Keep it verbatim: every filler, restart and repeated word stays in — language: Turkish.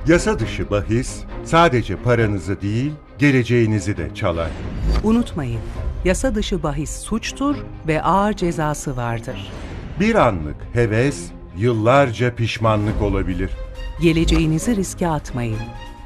Yasa dışı bahis sadece paranızı değil, geleceğinizi de çalar. Unutmayın, yasa dışı bahis suçtur ve ağır cezası vardır. Bir anlık heves, yıllarca pişmanlık olabilir. Geleceğinizi riske atmayın.